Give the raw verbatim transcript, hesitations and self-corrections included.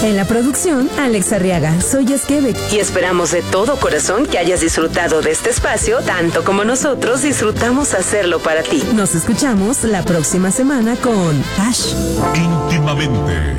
En la producción, Alex Arriaga. Soy Esquevet. Y esperamos de todo corazón que hayas disfrutado de este espacio, tanto como nosotros disfrutamos hacerlo para ti. Nos escuchamos la próxima semana con Ash. Íntimamente.